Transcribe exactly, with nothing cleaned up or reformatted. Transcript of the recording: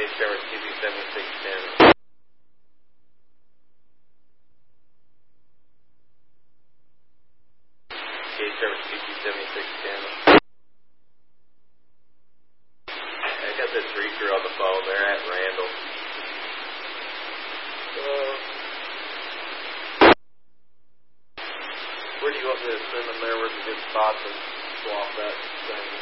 service T B seventy-six ten. K service T B seventy-six ten. I got this reacher on the phone. They're at Randall. Uh, where do you want me to send them there? Where's a good spot to swap that thing?